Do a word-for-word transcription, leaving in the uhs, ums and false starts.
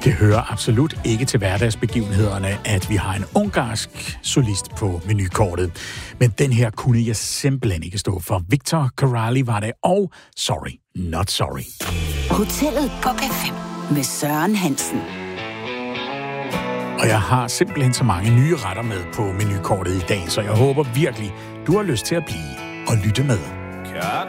Det hører absolut ikke til hverdagsbegivenhederne, at vi har en ungarsk solist på menukortet. Men den her kunne jeg simpelthen ikke stå for. Victor Karaly var det, og Sorry, Not Sorry. Hotellet på P fem med Søren Hansen. Og jeg har simpelthen så mange nye retter med på menukortet i dag, så jeg håber virkelig, du har lyst til at blive og lytte med. Cut